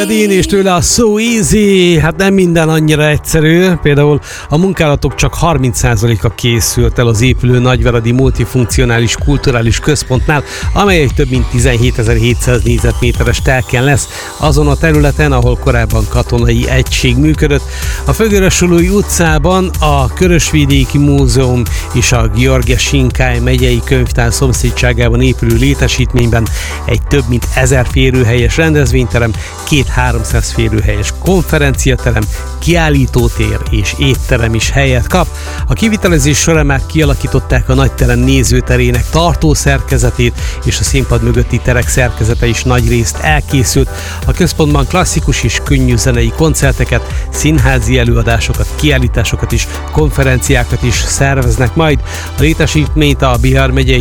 Én és tőle a So Easy, hát nem minden annyira egyszerű, például a munkálatok csak 30%-a készült el az épülő Nagyváradi Multifunkcionális Kulturális Központnál, amely egy több mint 17.700 négyzetméteres telken lesz, azon a területen, ahol korábban katonai egység működött. A Fögörösülői utcában a Körösvidéki Múzeum és a Gheorghe-Sinkály megyei könyvtár szomszédságában épülő létesítményben egy több mint 1000 férőhelyes rendezvényterem, 300 férőhelyes konferenciaterem, kiállítótér és étterem is helyet kap. A kivitelezés során már kialakították a nagyterem nézőterének tartó szerkezetét, és a színpad mögötti terek szerkezete is nagyrészt elkészült. A központban klasszikus és könnyű zenei koncerteket, színházi előadásokat, kiállításokat és konferenciákat is szerveznek majd. A létesítményt a Bihar megyei